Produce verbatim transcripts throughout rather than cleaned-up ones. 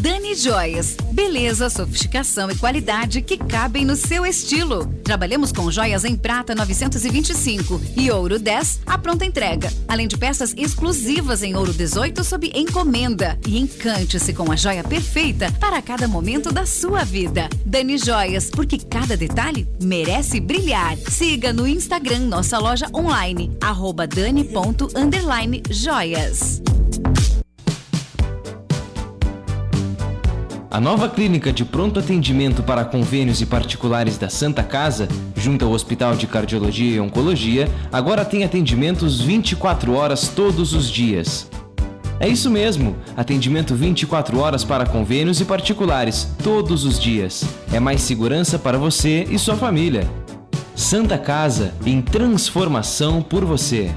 Dani Joias. Beleza, sofisticação e qualidade que cabem no seu estilo. Trabalhamos com joias em prata novecentos e vinte e cinco e ouro dez à pronta entrega. Além de peças exclusivas em ouro dezoito sob encomenda. E encante-se com a joia perfeita para cada momento da sua vida. Dani Joias, porque cada detalhe merece brilhar. Siga no Instagram nossa loja online, arroba dani ponto underline joias. A nova clínica de pronto atendimento para convênios e particulares da Santa Casa, junto ao Hospital de Cardiologia e Oncologia, agora tem atendimentos vinte e quatro horas todos os dias. É isso mesmo, atendimento vinte e quatro horas para convênios e particulares, todos os dias. É mais segurança para você e sua família. Santa Casa, em transformação por você.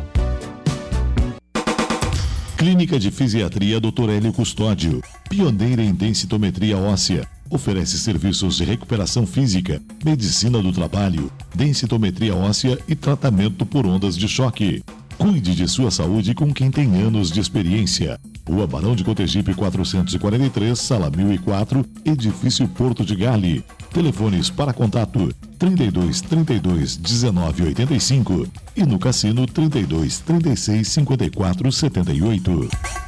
Clínica de Fisiatria doutor Hélio Custódio, pioneira em densitometria óssea. Oferece serviços de recuperação física, medicina do trabalho, densitometria óssea e tratamento por ondas de choque. Cuide de sua saúde com quem tem anos de experiência. Rua Barão de Cotegipe quatrocentos e quarenta e três, sala mil e quatro, edifício Porto de Gale. Telefones para contato trinta e dois, trinta e dois, dezenove, oitenta e cinco e no cassino trinta e dois, trinta e seis, cinquenta e quatro, setenta e oito.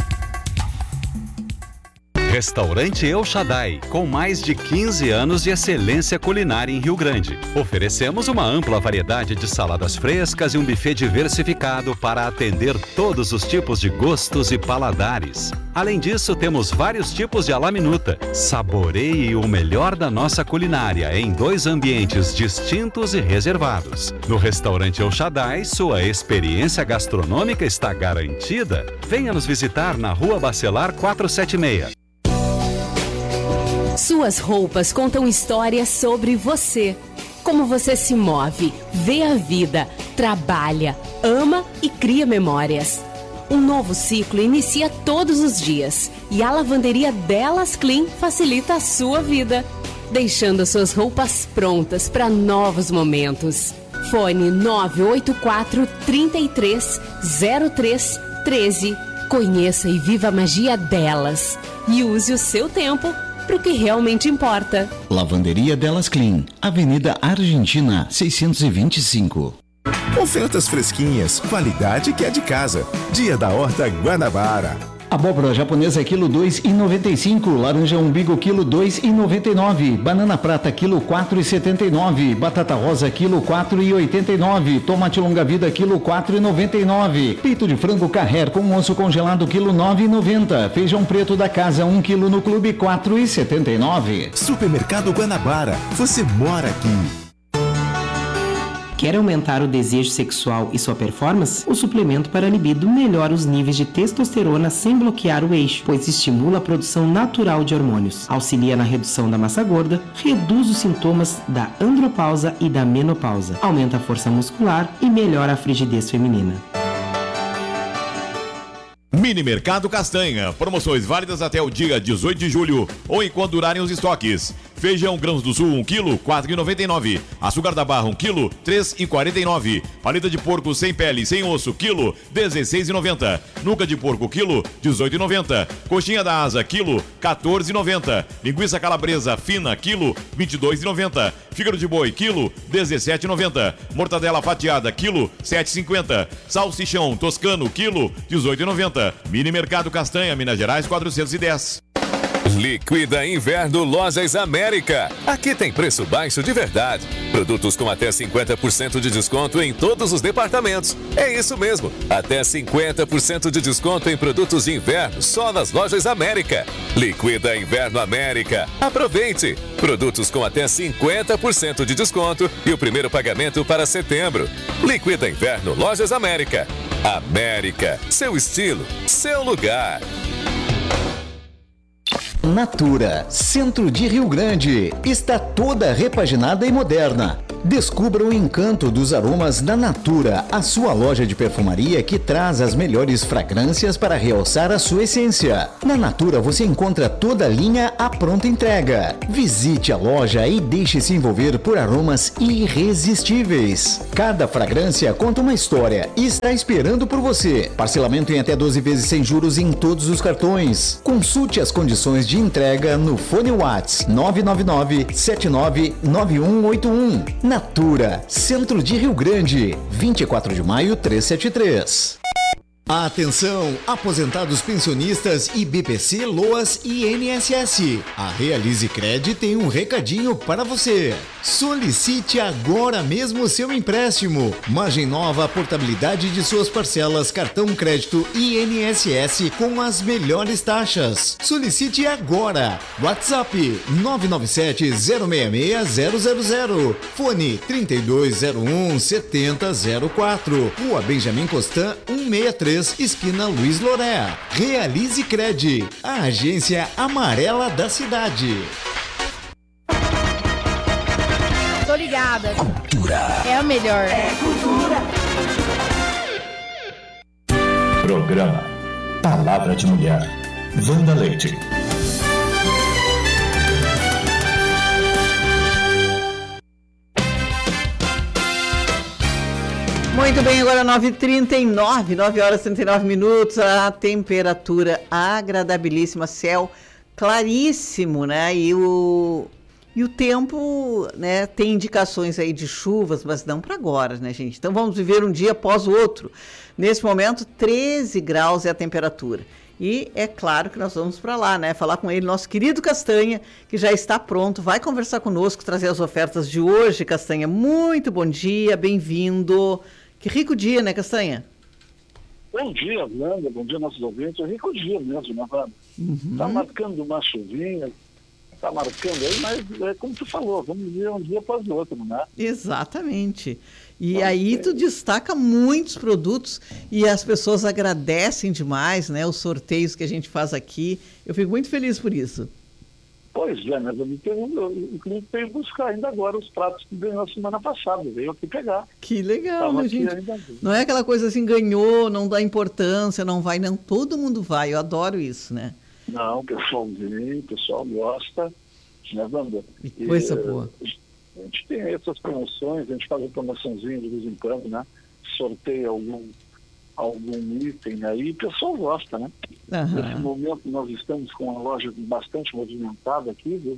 Restaurante El Shaddai, com mais de quinze anos de excelência culinária em Rio Grande. Oferecemos uma ampla variedade de saladas frescas e um buffet diversificado para atender todos os tipos de gostos e paladares. Além disso, temos vários tipos de à la minuta. Saboreie o melhor da nossa culinária em dois ambientes distintos e reservados. No Restaurante El Shaddai, sua experiência gastronômica está garantida. Venha nos visitar na Rua Bacelar quatrocentos e setenta e seis. Suas roupas contam histórias sobre você. Como você se move, vê a vida, trabalha, ama e cria memórias. Um novo ciclo inicia todos os dias e a lavanderia Delas Clean facilita a sua vida, deixando suas roupas prontas para novos momentos. Fone nove oito quatro, trinta e três, zero três, treze. Conheça e viva a magia delas e use o seu tempo para o que realmente importa. Lavanderia Delas Clean, Avenida Argentina, seiscentos e vinte e cinco. Ofertas fresquinhas, qualidade que é de casa. Dia da Horta Guanabara. Abóbora japonesa quilo dois e noventa e cinco, laranja umbigo quilo dois e noventa e nove, banana prata quilo quatro e setenta e nove, batata rosa quilo quatro e oitenta e nove, tomate longa vida quilo quatro e noventa e nove, peito de frango Carrer com osso congelado quilo nove e noventa, feijão preto da casa um quilo no clube quatro e setenta e nove. Supermercado Guanabara, você mora aqui. Quer aumentar o desejo sexual e sua performance? O suplemento para libido melhora os níveis de testosterona sem bloquear o eixo, pois estimula a produção natural de hormônios, auxilia na redução da massa gorda, reduz os sintomas da andropausa e da menopausa, aumenta a força muscular e melhora a frigidez feminina. Mini Mercado Castanha, promoções válidas até o dia dezoito de julho ou enquanto durarem os estoques. Feijão Grãos do Sul um quilo, quatro e noventa e nove. Açúcar da Barra um quilo, três e quarenta e nove. Paleta de porco sem pele, sem osso, quilo, dezesseis e noventa. Nuca de porco, quilo, dezoito e noventa. Coxinha da asa, quilo, quatorze e noventa. Linguiça calabresa fina, quilo, vinte e dois e noventa. Fígado de boi, quilo, dezessete e noventa. Mortadela fatiada, quilo, sete e cinquenta. Salsichão toscano, quilo, dezoito e noventa. Mini Mercado Castanha, Minas Gerais, quatrocentos e dez. Liquida Inverno Lojas América. Aqui tem preço baixo de verdade. Produtos com até cinquenta por cento de desconto em todos os departamentos. É isso mesmo, até cinquenta por cento de desconto em produtos de inverno só nas Lojas América. Liquida Inverno América. Aproveite! Produtos com até cinquenta por cento de desconto e o primeiro pagamento para setembro. Liquida Inverno Lojas América. América, seu estilo, seu lugar. Natura, centro de Rio Grande, está toda repaginada e moderna. Descubra o encanto dos aromas da Natura, a sua loja de perfumaria que traz as melhores fragrâncias para realçar a sua essência. Na Natura você encontra toda a linha à pronta entrega. Visite a loja e deixe-se envolver por aromas irresistíveis. Cada fragrância conta uma história e está esperando por você. Parcelamento em até doze vezes sem juros em todos os cartões. Consulte as condições de entrega no fone WhatsApp nove nove nove, sete nove nove um oito um. Natura, Centro de Rio Grande, vinte e quatro de maio, trezentos e setenta e três. Atenção, aposentados pensionistas I B P C, LOAS e I N S S. A Realize Cred tem um recadinho para você. Solicite agora mesmo o seu empréstimo. Margem nova, portabilidade de suas parcelas, cartão crédito e I N S S com as melhores taxas. Solicite agora. WhatsApp nove nove sete, zero seis seis, zero zero zero. Fone trinta e dois zero um, setenta zero quatro. Rua Benjamin Constant, cento e sessenta e três. Esquina Luiz Loré. Realize Cred, a agência amarela da cidade. Tô ligada. Cultura. É a melhor. É cultura. Programa Palavra de Mulher. Wanda Leite. Muito bem, agora nove e trinta e nove, nove horas e trinta e nove minutos, a temperatura agradabilíssima, céu claríssimo, né? E o, e o tempo, né, tem indicações aí de chuvas, mas não para agora, né, gente? Então vamos viver um dia após o outro. Nesse momento, treze graus é a temperatura. E é claro que nós vamos para lá, né? Falar com ele, nosso querido Castanha, que já está pronto, vai conversar conosco, trazer as ofertas de hoje. Castanha, muito bom dia, bem-vindo. Que rico dia, né, Castanha? Bom dia, Wanda, bom dia, nossos ouvintes. É rico dia mesmo, né, Wanda? Uhum. Tá marcando uma chuvinha, tá marcando aí, mas é como tu falou, vamos ver um dia após o outro, né? Exatamente. E aí tu destaca muitos produtos e as pessoas agradecem demais, né, os sorteios que a gente faz aqui. Eu fico muito feliz por isso. Pois é, mas eu tenho, o cliente veio buscar ainda agora os pratos que ganhou semana passada, veio aqui pegar. Que legal, né, gente? Não é aquela coisa assim, ganhou, não dá importância, não vai, não. Todo mundo vai, eu adoro isso, né? Não, o pessoal vem, o pessoal gosta, né, Wanda? Que coisa e, boa. A gente tem essas promoções, a gente faz uma promoçãozinha de vez em quando, né? Sorteia algum, algum item aí, o pessoal gosta, né? Uhum. Nesse momento nós estamos com uma loja bastante movimentada aqui, viu?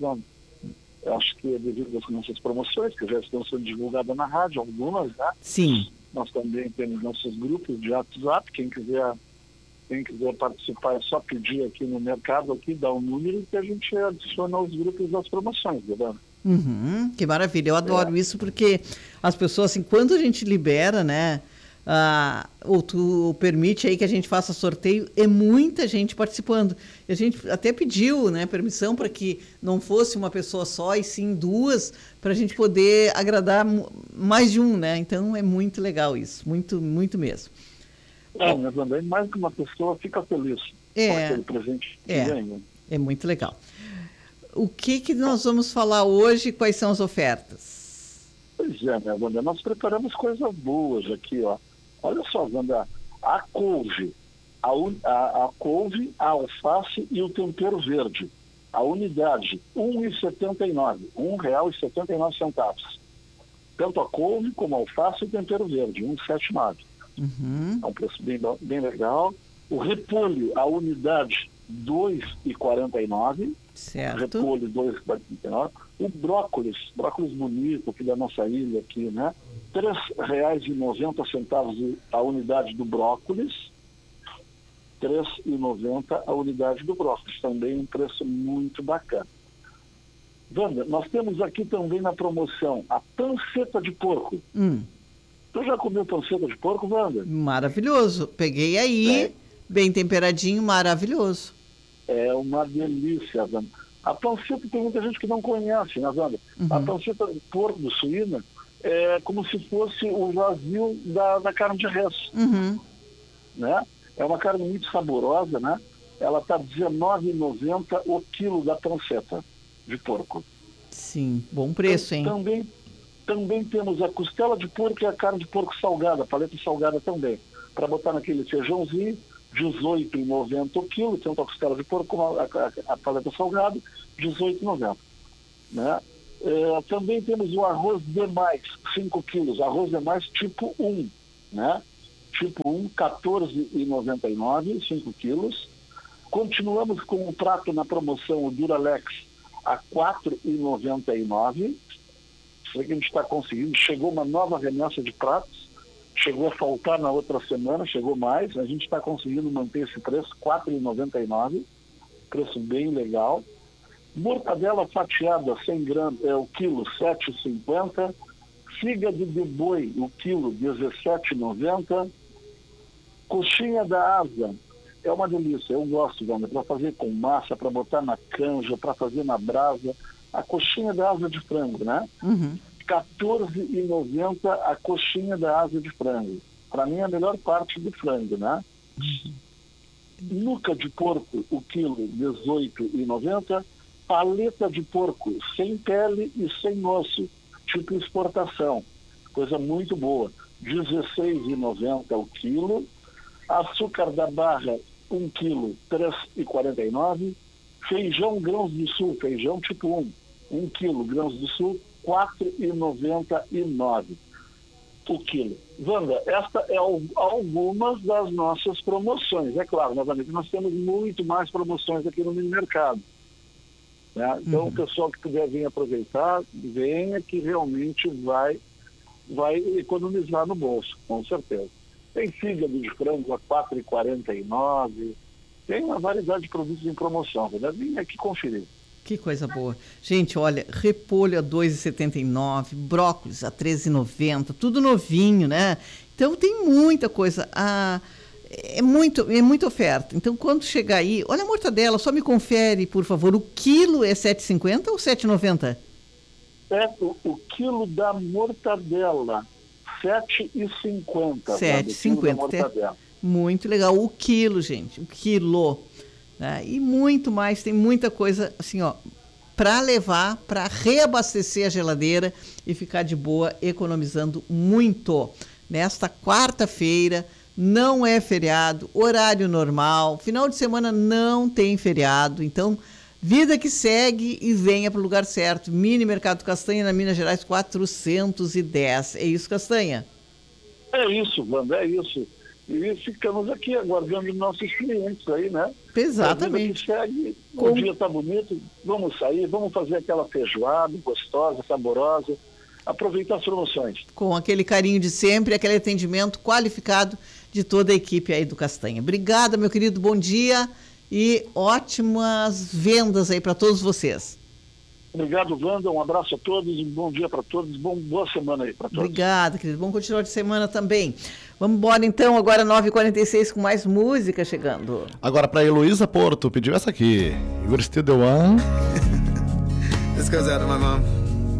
Eu acho que é devido às nossas promoções, que já estão sendo divulgadas na rádio, algumas, né? Sim. Nós também temos nossos grupos de WhatsApp, quem quiser, quem quiser participar é só pedir aqui no mercado, aqui, dá um número que a gente adiciona aos grupos das promoções, viu? Uhum, que maravilha, eu adoro é. isso, porque as pessoas, assim, quando a gente libera, né, ah, ou tu permite aí que a gente faça sorteio, é muita gente participando. E a gente até pediu, né, permissão para que não fosse uma pessoa só, e sim duas, para a gente poder agradar mais de um, né? Então é muito legal isso, muito, muito mesmo. É, mas também mais que uma pessoa fica feliz é, com aquele presente que é, ganha. É muito legal. O que, que nós vamos falar hoje? Quais são as ofertas? Pois é, né, Wanda? Nós preparamos coisas boas aqui, ó. Olha só, Wanda, a couve, a, un... a, a couve, a alface e o tempero verde. A unidade, um real e setenta e nove centavos. um real e setenta e nove centavos. Tanto a couve como a alface e o tempero verde, um real e setenta e nove centavos. Uhum. É um preço bem, bem legal. O repolho, a unidade, dois reais e quarenta e nove centavos. Certo. Repolho, dois reais e quarenta e nove centavos. O brócolis, brócolis bonito aqui da nossa ilha, aqui, né? três reais e noventa centavos a unidade do brócolis. três reais e noventa centavos a unidade do brócolis. Também um preço muito bacana. Wanda, nós temos aqui também na promoção a panceta de porco. Hum. Tu já comeu panceta de porco, Wanda? Maravilhoso. Peguei aí, é. bem temperadinho, maravilhoso. É uma delícia, Wanda. A panceta tem muita gente que não conhece, né, Wanda? Uhum. A panceta de porco, do suína, é como se fosse o vazio da, da carne de res. Uhum. Né? É uma carne muito saborosa, né? Ela está dezenove reais e noventa centavos o quilo da panceta de porco. Sim, bom preço, hein? Também, Também temos a costela de porco e a carne de porco salgada, paleta salgada também. Para botar naquele feijãozinho, dezoito reais e noventa centavos o quilo, tanto a costela de porco como a, a, a paleta salgada, dezoito reais e noventa centavos. Né? É, também temos o arroz demais, cinco quilos, arroz demais tipo um, né? Tipo um, quatorze reais e noventa e nove centavos, cinco quilos. Continuamos com um prato na promoção, o Duralex, a quatro reais e noventa e nove centavos. Isso que a gente está conseguindo. Chegou uma nova remessa de pratos, chegou a faltar na outra semana, chegou mais, a gente está conseguindo manter esse preço, quatro reais e noventa e nove centavos, preço bem legal. Mortadela fatiada, cem gramas, é, o quilo, sete reais e cinquenta centavos. Fígado de boi, o quilo, dezessete reais e noventa centavos. Coxinha da asa, é uma delícia, eu gosto, Wanda, para fazer com massa, para botar na canja, para fazer na brasa. A coxinha da asa de frango, né? Uhum. quatorze reais e noventa centavos a coxinha da asa de frango. Para mim é a melhor parte do frango, né? Uhum. Nuca de porco, o quilo, dezoito reais e noventa centavos. Paleta de porco, sem pele e sem osso, tipo exportação. Coisa muito boa. dezesseis reais e noventa centavos o quilo. Açúcar da barra, um quilo, três reais e quarenta e nove centavos. Feijão grãos do sul, feijão tipo um, um quilo, grãos do sul, quatro reais e noventa e nove centavos o quilo. Wanda, esta é algumas das nossas promoções. É claro, novamente, nós temos muito mais promoções aqui no mini mercado. Né? Então, uhum. o pessoal que puder vir aproveitar, venha que realmente vai, vai economizar no bolso, com certeza. Tem fígado de frango a quatro reais e quarenta e nove centavos, tem uma variedade de produtos em promoção, né? Vem aqui conferir. Que coisa boa. Gente, olha, repolho a dois reais e setenta e nove centavos, brócolis a treze reais e noventa centavos, tudo novinho, né? Então tem muita coisa. Ah, é, muito, é muita oferta. Então quando chegar aí, olha a mortadela, só me confere, por favor, o quilo é sete reais e cinquenta centavos ou sete reais e noventa centavos? É, o, o quilo da mortadela, sete reais e cinquenta centavos. sete reais e cinquenta centavos. Muito legal. O quilo, gente, o quilo. Né? E muito mais, tem muita coisa assim, ó, para levar, para reabastecer a geladeira e ficar de boa, economizando muito. Nesta quarta-feira, não é feriado, horário normal, final de semana não tem feriado, então vida que segue e venha para o lugar certo. Mini Mercado Castanha, na Minas Gerais quatrocentos e dez. É isso, Castanha? É isso, Wanda, é isso. E ficamos aqui aguardando nossos clientes aí, né? Exatamente. A vida que segue, Com... o dia está bonito, vamos sair, vamos fazer aquela feijoada gostosa, saborosa, aproveitar as promoções. Com aquele carinho de sempre, aquele atendimento qualificado de toda a equipe aí do Castanha. Obrigada, meu querido, bom dia e ótimas vendas aí para todos vocês. Obrigado, Wanda, um abraço a todos, um bom dia para todos, bom, boa semana aí para todos. Obrigada, querido, bom continuar de semana também. Vamos embora então, agora nove e quarenta e seis com mais música chegando. Agora para Heloísa Porto, pediu essa aqui, You're Still the One. This goes out to my mom.